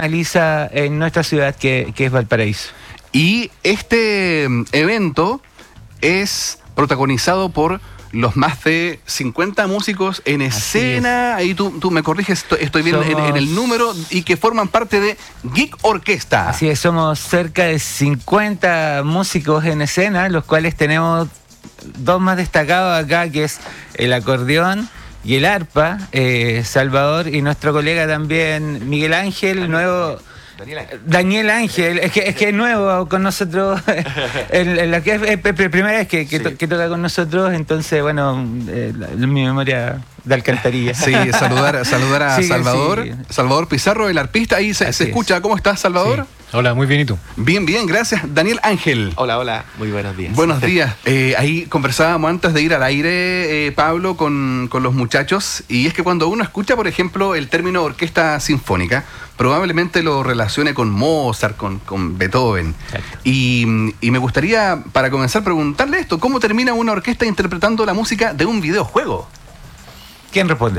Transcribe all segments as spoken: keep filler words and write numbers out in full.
realiza en nuestra ciudad, que, que es Valparaíso. Y este evento es protagonizado por los más de cincuenta músicos en escena. Ahí tú, tú me corriges, estoy, estoy bien en, en el número, y que forman parte de Geek Orquesta. Así es, somos cerca de cincuenta músicos en escena, los cuales tenemos dos más destacados acá, que es el acordeón y el arpa, eh, Salvador, y nuestro colega también, Miguel Ángel, nuevo... Daniel Ángel. Daniel Ángel, es que, es que es nuevo con nosotros, en, en la que es, es la primera vez que, que, sí. to, que toca con nosotros, entonces, bueno, eh, la, mi memoria de alcantarilla. Sí, saludar, saludar a sí, Salvador, sí. Salvador Pizarro, el arpista, ahí se, se escucha. ¿Cómo estás, Salvador? Sí. Hola, muy bien, ¿y tú? Bien, bien, gracias. Daniel Ángel. Hola, hola, muy buenos días. Buenos días. Eh, ahí conversábamos antes de ir al aire, eh, Pablo, con, con los muchachos, y es que cuando uno escucha, por ejemplo, el término orquesta sinfónica, probablemente lo relacione con Mozart, con, con Beethoven. Y, y me gustaría, para comenzar, preguntarle esto: ¿cómo termina una orquesta interpretando la música de un videojuego? ¿Quién responde?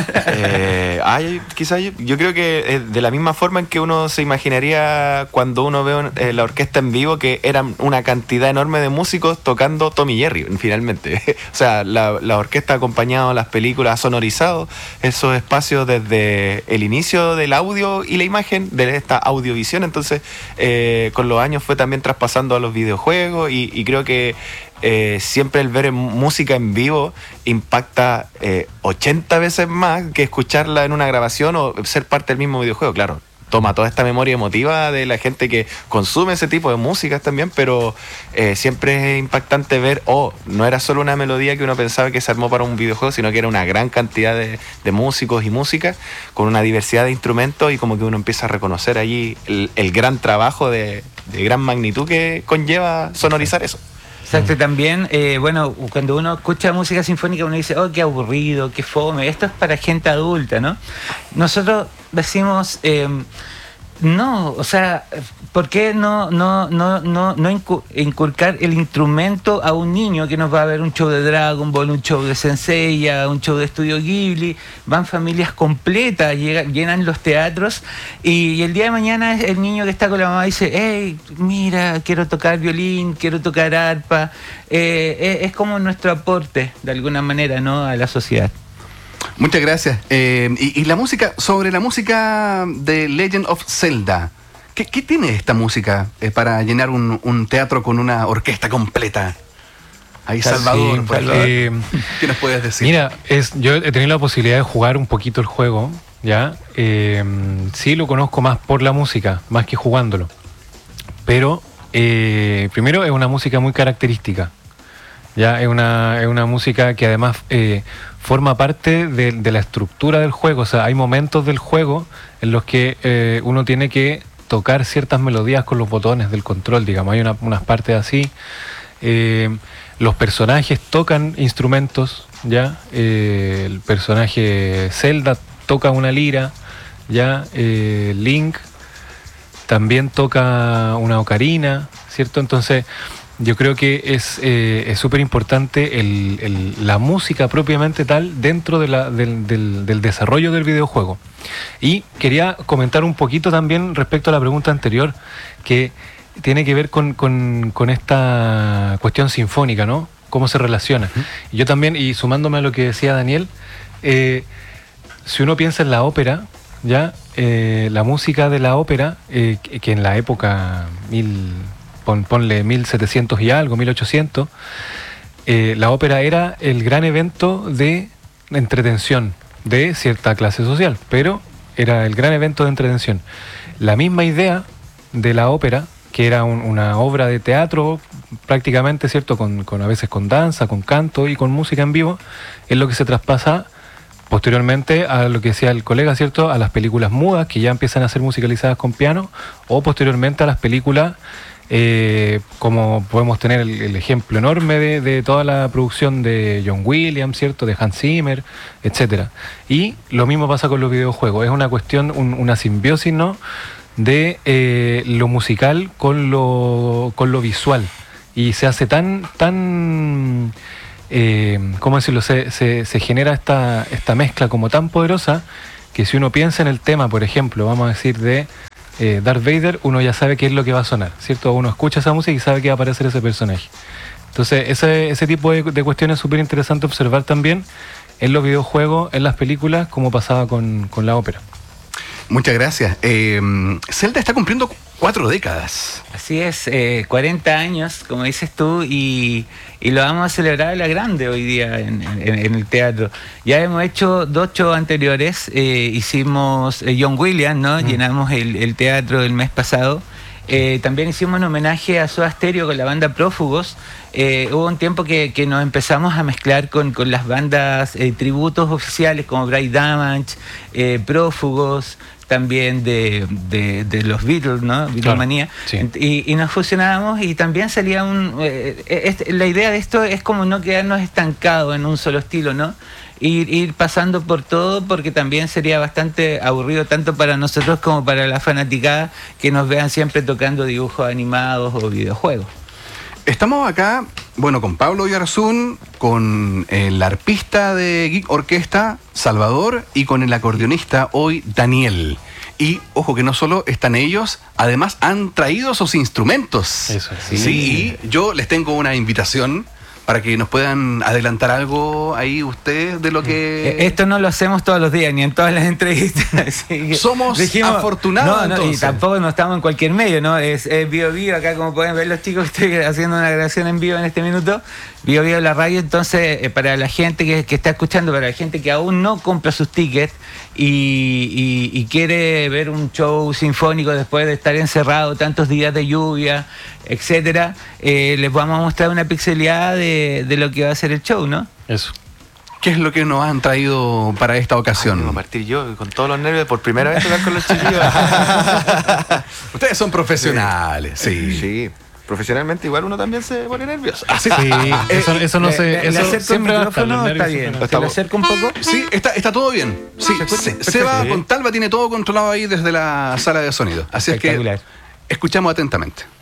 eh, ay, quizás yo, yo creo que eh, de la misma forma en que uno se imaginaría cuando uno ve eh, la orquesta en vivo, que eran una cantidad enorme de músicos tocando Tom y Jerry, finalmente. O sea, la, la orquesta ha acompañado las películas, ha sonorizado esos espacios desde el inicio del audio y la imagen, de esta audiovisión. Entonces, eh, con los años fue también traspasando a los videojuegos, y, y creo que Eh, siempre el ver música en vivo impacta eh, ochenta veces más que escucharla en una grabación o ser parte del mismo videojuego. Claro, toma toda esta memoria emotiva de la gente que consume ese tipo de músicas también, pero eh, siempre es impactante ver, oh, no era solo una melodía que uno pensaba que se armó para un videojuego, sino que era una gran cantidad de, de músicos y música con una diversidad de instrumentos, y como que uno empieza a reconocer allí el, el gran trabajo de, de gran magnitud que conlleva sonorizar eso. Exacto, también, eh, bueno, cuando uno escucha música sinfónica uno dice, oh, qué aburrido, qué fome, esto es para gente adulta, ¿no? Nosotros decimos, eh, no, o sea, ¿por qué no, no, no, no, no inculcar el instrumento a un niño que nos va a ver un show de Dragon Ball, un show de Senseiya, un show de Estudio Ghibli? Van familias completas, llegan, llenan los teatros, y, y el día de mañana el niño que está con la mamá dice, hey, mira, quiero tocar violín, quiero tocar arpa. Eh, es, es como nuestro aporte, de alguna manera, ¿no?, a la sociedad. Muchas gracias. Eh, y, y la música, sobre la música de Legend of Zelda, ¿qué, qué tiene esta música eh, para llenar un, un teatro con una orquesta completa? Ahí, Salvador, sí, por eh, ¿qué nos puedes decir? Mira, es, yo he tenido la posibilidad de jugar un poquito el juego, ¿ya? Eh, sí, lo conozco más por la música, más que jugándolo. Pero, eh, primero, es una música muy característica. Ya, es una, es una música que además eh, forma parte de, de la estructura del juego. O sea, hay momentos del juego en los que eh, uno tiene que tocar ciertas melodías con los botones del control, digamos. Hay una, unas partes así. Eh, los personajes tocan instrumentos, ¿ya? Eh, el personaje Zelda toca una lira, ¿ya? Eh, Link también toca una ocarina, ¿cierto? Entonces, yo creo que es eh, es súper importante el, el, la música propiamente tal dentro de la, del, del, del desarrollo del videojuego. Y quería comentar un poquito también respecto a la pregunta anterior, que tiene que ver con, con, con esta cuestión sinfónica, ¿no? Cómo se relaciona. Uh-huh. Y yo también, y sumándome a lo que decía Daniel, eh, si uno piensa en la ópera, ya eh, la música de la ópera, eh, que, que en la época mil... Pon, ponle mil setecientos y algo, mil ochocientos, eh, la ópera era el gran evento de entretención de cierta clase social, pero era el gran evento de entretención. La misma idea de la ópera, que era un, una obra de teatro prácticamente, ¿cierto?, con, con a veces con danza, con canto y con música en vivo, es lo que se traspasa posteriormente a lo que decía el colega, ¿cierto?, a las películas mudas, que ya empiezan a ser musicalizadas con piano, o posteriormente a las películas Eh, como podemos tener el, el ejemplo enorme de, de toda la producción de John Williams, ¿cierto?, de Hans Zimmer, etcétera. Y lo mismo pasa con los videojuegos, es una cuestión, un, una simbiosis, ¿no?, de eh, lo musical con lo, con lo visual, y se hace tan, tan eh, ¿cómo decirlo?, se, se, se genera esta, esta mezcla como tan poderosa, que si uno piensa en el tema, por ejemplo, vamos a decir, de eh, Darth Vader, uno ya sabe qué es lo que va a sonar, ¿cierto? Uno escucha esa música y sabe que va a aparecer ese personaje. Entonces, ese, ese tipo de, de cuestiones es súper interesante observar también en los videojuegos, en las películas, como pasaba con, con la ópera. Muchas gracias. Eh, Zelda está cumpliendo cuatro décadas. Así es, eh, cuarenta años, como dices tú, y, y lo vamos a celebrar a la grande hoy día en, en, en el teatro. Ya hemos hecho dos shows anteriores, eh, hicimos eh, John Williams, ¿no? Mm. Llenamos el, el teatro el mes pasado. Eh, también hicimos un homenaje a Soda Stereo con la banda Prófugos. Eh, hubo un tiempo que, que nos empezamos a mezclar con, con las bandas eh, tributos oficiales como Bright Damage, eh, Prófugos, también de, de, de los Beatles, ¿no? Beatlemania. Claro, sí. y, y nos fusionábamos y también salía un... Eh, este, la idea de esto es como no quedarnos estancados en un solo estilo, ¿no? Ir, ir pasando por todo, porque también sería bastante aburrido tanto para nosotros como para la fanaticada que nos vean siempre tocando dibujos animados o videojuegos. Estamos acá, bueno, con Pablo Oyarzún, con el arpista de Geek Orquesta, Salvador, y con el acordeonista hoy, Daniel. Y, ojo, que no solo están ellos, además han traído sus instrumentos. Eso es. Sí, sí, y yo les tengo una invitación para que nos puedan adelantar algo ahí ustedes de lo que... Esto no lo hacemos todos los días, ni en todas las entrevistas. Somos dijimos, afortunados, no, no, y tampoco no estamos en cualquier medio, ¿no? Es, es Bio Bio, acá como pueden ver los chicos, estoy haciendo una grabación en vivo en este minuto. Bio Bio la radio, entonces, eh, para la gente que, que está escuchando, para la gente que aún no compra sus tickets y, y, y quiere ver un show sinfónico después de estar encerrado tantos días de lluvia, etcétera, eh, les vamos a mostrar una pixelada de, de lo que va a ser el show, ¿no? Eso. ¿Qué es lo que nos han traído para esta ocasión? Ay, partir yo con todos los nervios por primera vez tocar con los chiquillos. Ustedes son profesionales, sí. Sí. sí. Profesionalmente igual uno también se pone nervioso. Ah, sí, sí. Eso, eso no se... Eso Eso siempre va a estar, los está bien. ¿Se lo acerca un poco? Sí, está, está todo bien. Sí, se, Seba Contalva tiene todo controlado ahí desde la sala de sonido. Así es que escuchamos atentamente.